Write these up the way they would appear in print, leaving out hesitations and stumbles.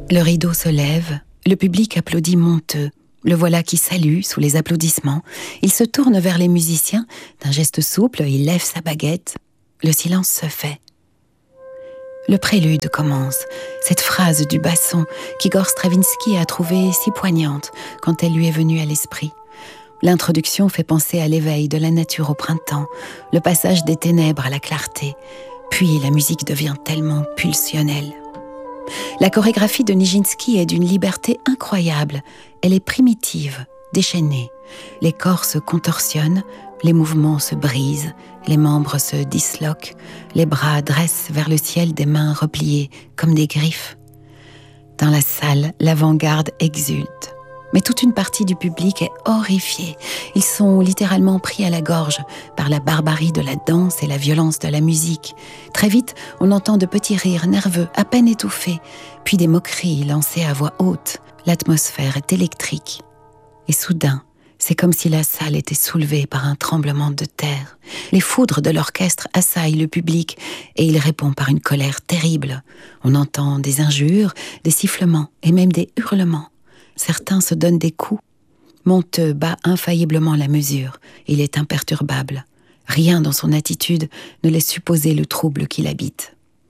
Le rideau se lève, le public applaudit monteux. Le voilà qui salue sous les applaudissements. Il se tourne vers les musiciens. D'un geste souple, il lève sa baguette. Le silence se fait. Le prélude commence, cette phrase du basson qu'Igor Stravinsky a trouvée si poignante quand elle lui est venue à l'esprit. L'introduction fait penser à l'éveil de la nature au printemps, le passage des ténèbres à la clarté. Puis la musique devient tellement pulsionnelle. La chorégraphie de Nijinsky est d'une liberté incroyable. Elle est primitive, déchaînée. Les corps se contorsionnent, les mouvements se brisent, les membres se disloquent, les bras dressent vers le ciel des mains repliées comme des griffes. Dans la salle, l'avant-garde exulte. Mais toute une partie du public est horrifiée. Ils sont littéralement pris à la gorge par la barbarie de la danse et la violence de la musique. Très vite, on entend de petits rires nerveux, à peine étouffés, puis des moqueries lancées à voix haute. L'atmosphère est électrique. Et soudain, c'est comme si la salle était soulevée par un tremblement de terre. Les foudres de l'orchestre assaillent le public et il répond par une colère terrible. On entend des injures, des sifflements et même des hurlements. Certains se donnent des coups. Monteux bat infailliblement la mesure. Il est imperturbable. Rien dans son attitude ne laisse supposer le trouble qui l'habite.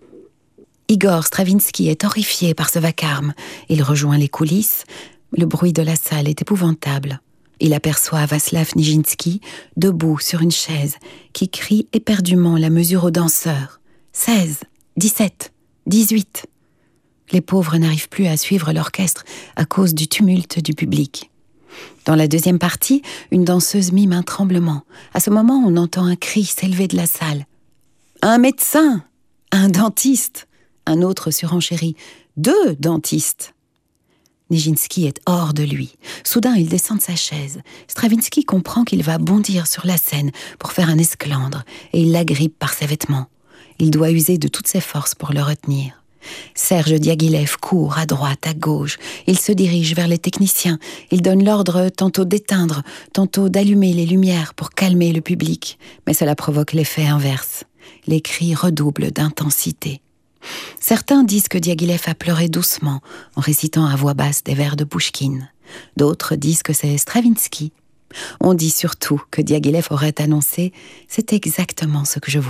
Igor Stravinsky est horrifié par ce vacarme. Il rejoint les coulisses. Le bruit de la salle est épouvantable. Il aperçoit Václav Nijinsky, debout sur une chaise, qui crie éperdument la mesure aux danseurs. 16, 17, 18. Les pauvres n'arrivent plus à suivre l'orchestre à cause du tumulte du public. Dans la deuxième partie, une danseuse mime un tremblement. À ce moment, on entend un cri s'élever de la salle. « Un médecin ! Un dentiste !» Un autre surenchérit. « 2 dentistes !» Nijinsky est hors de lui. Soudain, il descend de sa chaise. Stravinsky comprend qu'il va bondir sur la scène pour faire un esclandre et il l'agrippe par ses vêtements. Il doit user de toutes ses forces pour le retenir. Serge Diaghilev court à droite, à gauche. Il se dirige vers les techniciens. Il donne l'ordre tantôt d'éteindre, tantôt d'allumer les lumières pour calmer le public. Mais cela provoque l'effet inverse. Les cris redoublent d'intensité. Certains disent que Diaghilev a pleuré doucement en récitant à voix basse des vers de Pouchkine. D'autres disent que c'est Stravinsky. On dit surtout que Diaghilev aurait annoncé « C'est exactement ce que je voulais ».